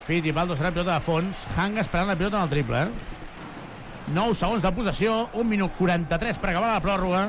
Fittipaldo serà pilota de fons. Hanga esperant la pilota en el triple, 9 segons de possessió, 1 minut 43 per acabar la pròrroga.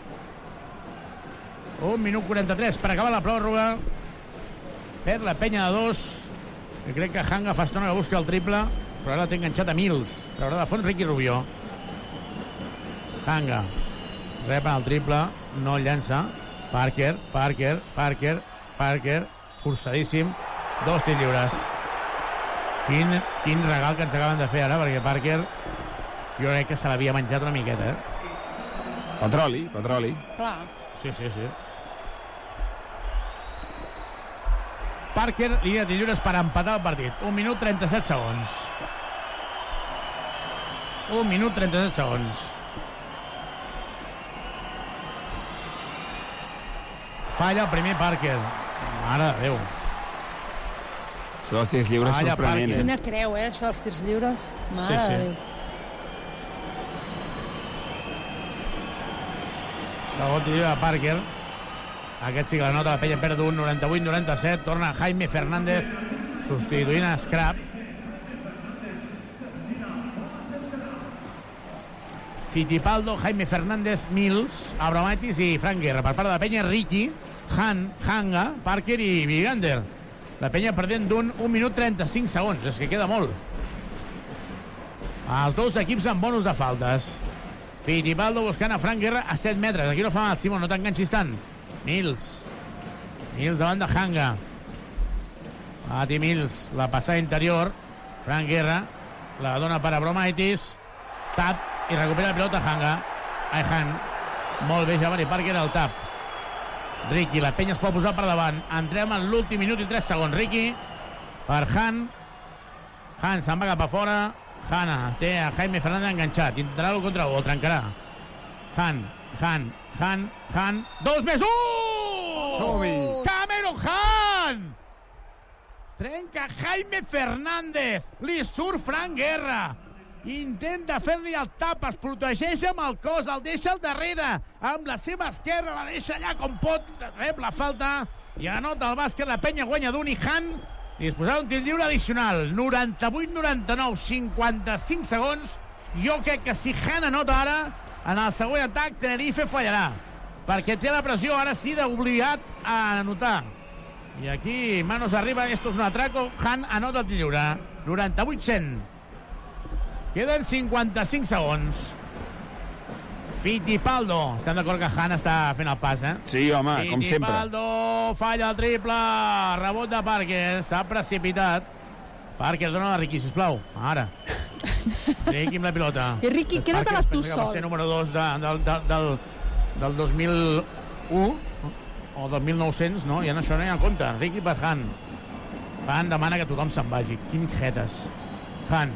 1 minut 43 per acabar la pròrroga. Perd la penya de 2. Jo crec que Hanga fa estona que busca el triple, però ara té enganxat a Mills. Traurà de fons Ricky Rubio. Hanga rep en el triple, no el llança. Parker, forçadíssim. 2 tirs lliures. Quin regal que ens acaben de fer ara, perquè Parker jo crec que se l'havia menjat una miqueta, Petroli. Clar. Sí. Parker, línia de lliures per empatar el partit. 1 minut 37 segons. 1 minut 37 segons. Falla el primer Parker. Mare de Déu. Això dels tirs lliures sorprenent, Quina creu, això dels tirs lliures. Mare de Déu. Segon tir de Parker. Aquest sí que la nota la penya perd un 98-97. Torna Jaime Fernández substituint a Scrap. Fittipaldo, Jaime Fernández, Mills, Abramovic i Frank Guerra. Per part de la penya, Ricky, Hanga, Parker i Vigander. La penya perdent d'un 1 minut 35 segons. És que queda molt. Els dos equips amb bonus de faltes. Fittipaldo buscant a Frank Guerra a 7 metres. Aquí no fa mal, Simon, no t'enganxis tant. Mills davant de Hanga. Mati Mills, la passada interior. Frank Guerra la dona per Abramovic. Tap i recupera la pilota Hanga. Han. Molt bé, Jabari Parker al tap. Ricky, la penya es pot posar per davant. Entrem en l'últim minut i 3 segons. Ricky per Han se'n va cap a fora. Hanna té a Jaime Fernández enganxat. Intentarà l'1 contra 1, el trencarà. Han 2 més 1! Cameron Han! Trenca Jaime Fernández. Li surt Frank Guerra. Intenta fer-li el tap, es protegeix amb el cos, el deixa al darrere, amb la seva esquerra, la deixa allà com pot, rep la falta i anota el bàsquet, la penya guanya d'un i Han disposarà un tir lliure addicional. 98-99, 55 segons. Jo crec que si Han anota ara, en el següent atac Tenerife fallarà, perquè té la pressió ara sí d'obligat a anotar. I aquí Manos arriba, esto es un atraco. Han anota el tir lliure. 98-100. Queden 55 segons. Fittipaldo. Estem d'acord que Han està fent el pas, Sí, home, com sempre. Fittipaldo falla el triple. Rebot de Parker. S'ha precipitat. Parker, dona a Ricky, sisplau. Ara. Ricky amb la pilota. I Ricky, queda't tu sol. Va ser número 2 del 2001 o del 1900, no? Ja no, això no hi ha en compte. Ricky per Han. Han demana que tothom se'n vagi. Quin jetes. Han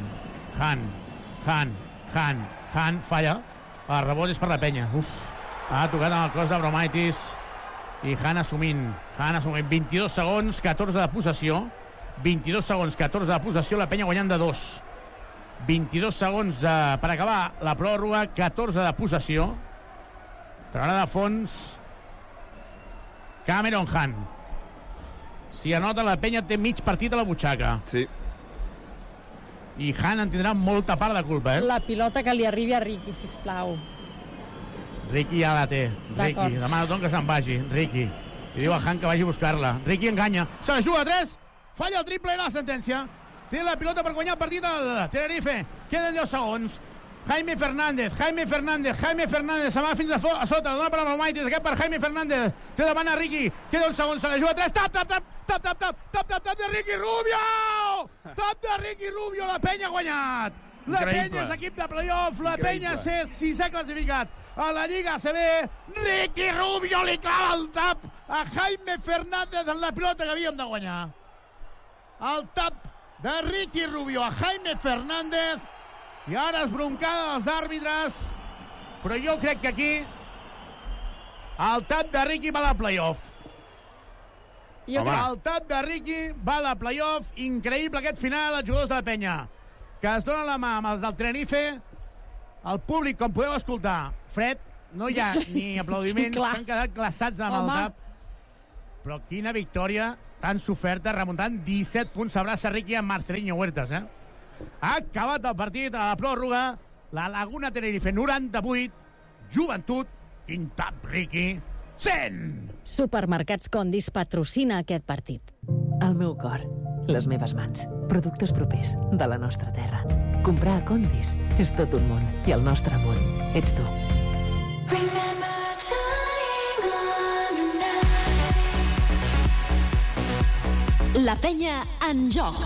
falla. El rebot és per la penya. Ha tocat amb el cos d'Abramovic i Han assumint. 22 segons, 14 de possessió. 22 segons, 14 de possessió. La penya guanyant de 2. 22 segons per acabar la pròrroga. 14 de possessió. Traurà de fons Cameron Han. Si anota, la penya té mig partit a la butxaca. Sí. I Han en tindrà molta part de culpa, La pilota que li arribi a Ricky, sisplau. Ricky ja la té. Ricky, demana a tothom que se'n vagi. Ricky. I diu a Han que vagi a buscar-la. Ricky enganya. Se la juga a 3. Falla el triple i la sentència. Té la pilota per guanyar el partit al Tenerife. Queden 10 segons. Jaime Fernández se'n va fins a sota, la dona per Abramovic, aquest per Jaime Fernández, té davant a Ricky, queda un segon, se la juga a 3, tap de Ricky Rubio! Tap de Ricky Rubio, la penya ha guanyat! La penya és equip de playoff, la penya és 6è classificat a la Lliga ACB. Ricky Rubio li clava el tap a Jaime Fernández en la pilota que havíem de guanyar. El tap de Ricky Rubio a Jaime Fernández. I ara es broncada dels àrbitres, però jo crec que aquí el tap de Ricky va a la playoff. El tap de Ricky va a la playoff. Increïble aquest final, els jugadors de la penya que es donen la mà amb els del Tenerife. El públic, com podeu escoltar, fred, no hi ha ni aplaudiments, s'han quedat glaçats amb el tap. Però quina victòria tan soferta, remuntant 17 punts. S'abraça Riqui amb Marcelinho Huertas, Ha acabat el partit a la pròrroga. La Laguna Tenerife 98, Joventut, Quintap Riqui 100. Supermercats Condis patrocina aquest partit. El meu cor, les meves mans, productes propers de la nostra terra. Comprar a Condis és tot un món i el nostre món ets tu. La penya en joc.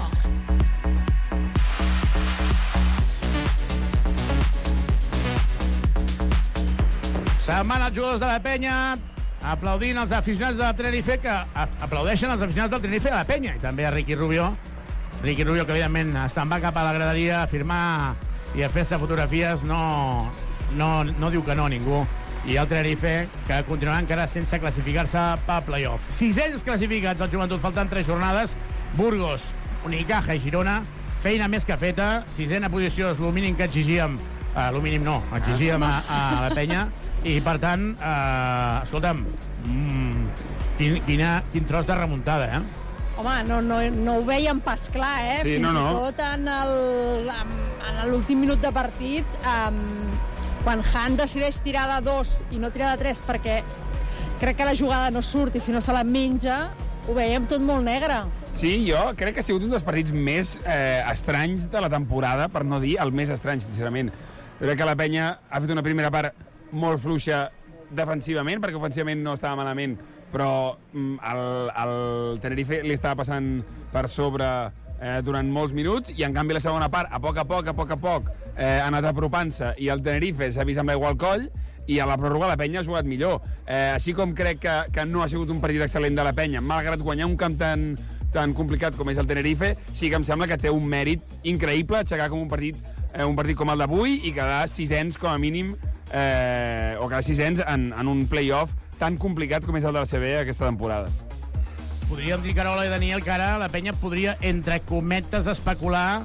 Se'n van els jugadors de la penya aplaudint els aficionats de la Tenerife, que aplaudeixen els aficionats del Tenerife a la penya, i també a Riqui Rubio. Riqui Rubio, que evidentment se'n va cap a la graderia a firmar i a fer-se fotografies, no diu que no ningú. I el Tenerife, que continuarà encara sense classificar-se pel playoff. 600 classificats al Joventut, faltant 3 jornades. Burgos, Unicaja i Girona, feina més que feta. 6ena posició és el mínim que exigíem, el mínim no, exigíem a la penya. I, per tant, escolta'm, quin tros de remuntada, Home, no ho veiem pas clar, Sí, Fins no. i tot en l'últim minut de partit, quan Han decideix tirar de 2 i no tirar de 3 perquè crec que la jugada no surt i si no se la menja, ho veiem tot molt negre. Sí, jo crec que ha sigut un dels partits més estranys de la temporada, per no dir el més estrany, sincerament. Crec que la penya ha fet una primera part molt fluixa defensivament, perquè ofensivament no estava malament, però el Tenerife li estava passant per sobre durant molts minuts, i en canvi la segona part, a poc a poc, ha anat apropant-se, i el Tenerife s'ha vist amb l'aigua al coll, i a la pròrroga la penya ha jugat millor. Així com crec que no ha sigut un partit excel·lent de la penya, malgrat guanyar un camp tan complicat com és el Tenerife, sí que em sembla que té un mèrit increïble aixecar com un partit com el d'avui i quedar sisens com a mínim, o quedar sisens en un play-off tan complicat com és el de la CB aquesta temporada. Podríem dir, Carola i Daniel, que ara la penya podria, entre cometes, especular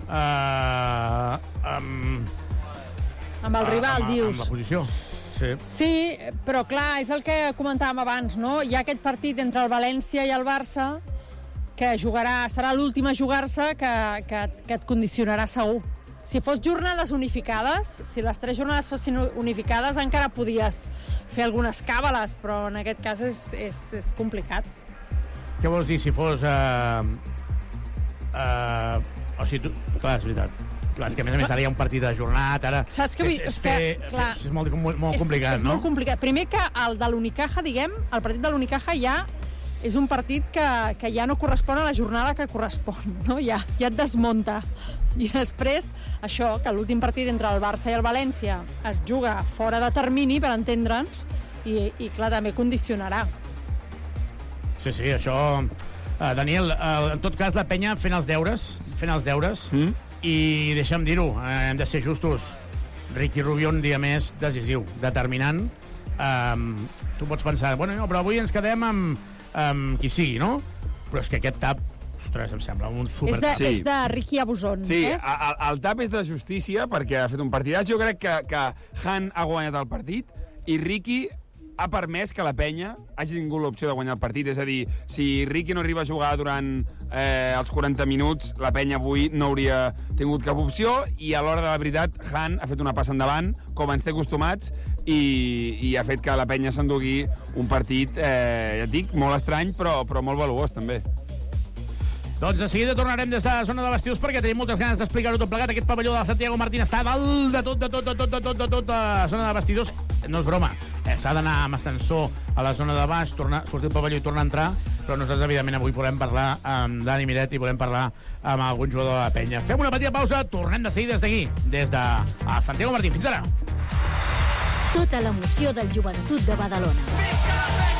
Amb el rival, dius. Amb la posició. Sí, però clar, és el que comentàvem abans, no? Hi ha aquest partit entre el València i el Barça que serà l'últim a jugar-se, que et condicionarà segur. Si fos jornades unificades, si les 3 jornades fossin unificades, encara podies fer algunes càbales, però en aquest cas és complicat. Què vols dir, si fos... o sigui, clar, és veritat. Clar, és que a més seria un partit ajornat, ara... Saps què vull dir? És molt complicat, no? És molt complicat. Primer que el de l'Unicaja, el partit de l'Unicaja ja és un partit que ja no correspon a la jornada que correspon, no? Ja et desmunta. I després, això, que l'últim partit entre el Barça i el València es juga fora de termini, per entendre'ns, i clar, també condicionarà. Sí, això... Daniel, en tot cas, la penya fent els deures, i deixa'm dir-ho, hem de ser justos. Riqui Rubio un dia més decisiu, determinant. Tu pots pensar, bueno, no, però avui ens quedem amb qui sigui, no? Però és que aquest tap, ostres, em sembla un supertap. És de Riqui Abusón, Sí, el tap és de justícia, perquè ha fet un partidàs. Jo crec que Han ha guanyat el partit, i Riqui ha permès que la penya hagi tingut l'opció de guanyar el partit. És a dir, si Riqui no arriba a jugar durant els 40 minuts, la penya avui no hauria tingut cap opció, i a l'hora de la veritat Han ha fet una passa endavant, com ens té acostumats, i ha fet que la penya s'endugui un partit, ja et dic, molt estrany, però molt valuós, també. Doncs de seguida tornarem des de la zona de vestidors, perquè tenim moltes ganes d'explicar-ho tot plegat. Aquest pavelló de Santiago Martín està dalt de tot a la zona de vestidors. No és broma, s'ha d'anar amb ascensor a la zona de baix, sortir el pavelló i tornar a entrar, però nosaltres, evidentment, avui volem parlar amb Dani Miret i volem parlar amb algun jugador de la penya. Fem una petita pausa, tornem de seguida des d'aquí, des de Santiago Martín. Fins ara! Tota l'emoció del Joventut de Badalona. Visca la penya!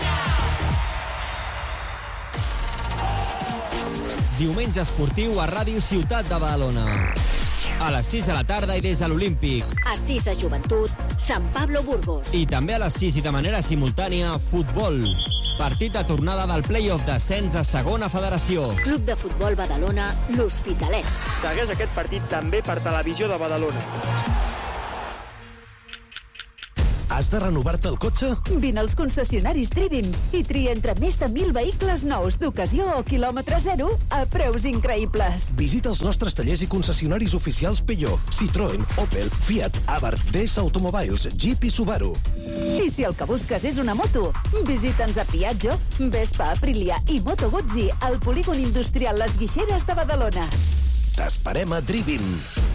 Diumenge esportiu a Ràdio Ciutat de Badalona. A les 6 de la tarda i des de l'Olímpic. A 6 a Joventut, Sant Pablo Burgos. I també a les 6 i de manera simultània, futbol. Partit de tornada del play-off d'ascens a segona federació. Club de Futbol Badalona, l'Hospitalet. Segueix aquest partit també per Televisió de Badalona. Has de renovar-te el cotxe? Vine als concessionaris Trivim i tria entre més de 1.000 vehicles nous d'ocasió o quilòmetre zero a preus increïbles. Visita els nostres tallers i concessionaris oficials Peugeot, Citroën, Opel, Fiat, Abarth, DS Automobiles, Jeep i Subaru. I si el que busques és una moto, visita'ns a Piaggio, Vespa, Aprilia i Moto Guzzi al polígon industrial Les Guixeres de Badalona. T'esperem a Trivim.